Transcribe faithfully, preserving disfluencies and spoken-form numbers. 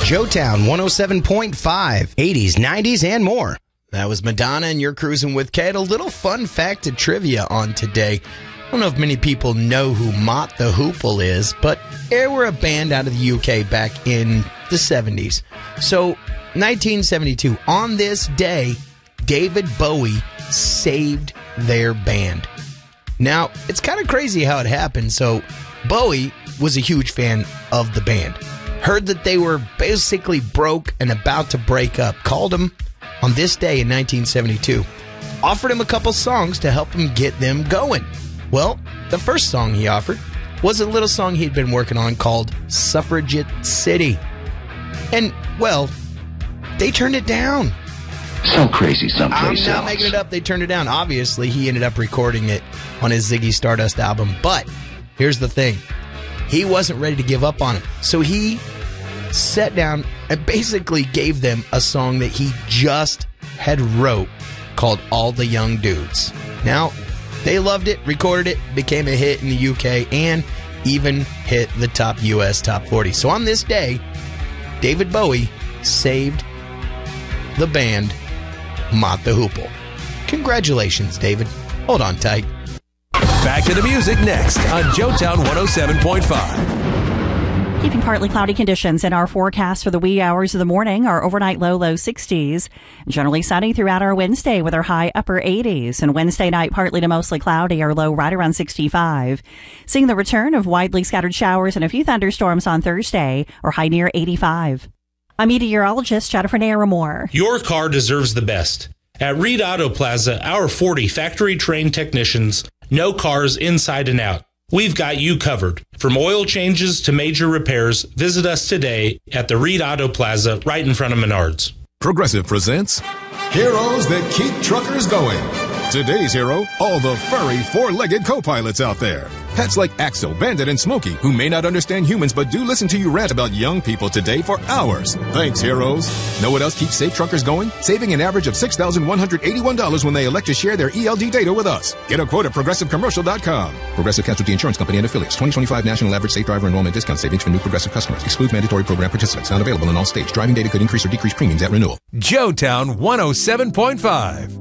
Joetown one oh seven point five, eighties, nineties, and more. That was Madonna, and you're cruising with Kate. A little fun fact of trivia on today. I don't know if many people know who Mott the Hoople is, but they were a band out of the U K back in the seventies. So, nineteen seventy-two, on this day, David Bowie saved their band. Now, it's kind of crazy how it happened. So, Bowie was a huge fan of the band. Heard that they were basically broke and about to break up. Called him on this day in nineteen seventy-two. Offered him a couple songs to help him get them going. Well, the first song he offered was a little song he'd been working on called Suffragette City. And, well, they turned it down. So crazy someplace I'm not else. making it up. They turned it down. Obviously, he ended up recording it on his Ziggy Stardust album. But here's the thing. He wasn't ready to give up on it. So he sat down and basically gave them a song that he just had wrote called All the Young Dudes. Now, they loved it, recorded it, became a hit in the U K, and even hit the top U S top forty. So on this day, David Bowie saved the band Mott the Hoople. Congratulations, David. Hold on tight. Back to the music next on Joetown one oh seven point five. Keeping partly cloudy conditions in our forecast for the wee hours of the morning. Our overnight low, low sixties. Generally sunny throughout our Wednesday with our high upper eighties. And Wednesday night, partly to mostly cloudy, our low right around sixty-five. Seeing the return of widely scattered showers and a few thunderstorms on Thursday, our high near eighty-five. I'm meteorologist Jennifer Naramore. Your car deserves the best. At Reed Auto Plaza, our forty factory-trained technicians know cars inside and out. We've got you covered. From oil changes to major repairs, visit us today at the Reed Auto Plaza right in front of Menards. Progressive presents Heroes That Keep Truckers Going. Today's hero, all the furry four-legged co-pilots out there. Pets like Axel, Bandit, and Smokey, who may not understand humans but do listen to you rant about young people today for hours. Thanks, heroes. Know what else keeps safe truckers going? Saving an average of six thousand one hundred eighty-one dollars when they elect to share their E L D data with us. Get a quote at progressive commercial dot com. Progressive Casualty Insurance Company and Affiliates. twenty twenty-five National Average Safe Driver Enrollment Discount Savings for new Progressive customers. Exclude mandatory program participants. Not available in all states. Driving data could increase or decrease premiums at renewal. Joetown one oh seven point five.